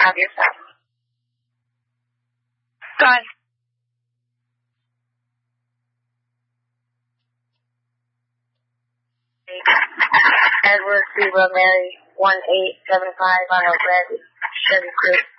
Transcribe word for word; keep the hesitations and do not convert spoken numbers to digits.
of yourself. God. Edward Cuba Mary one eight seven five on a red Chevy Cruze.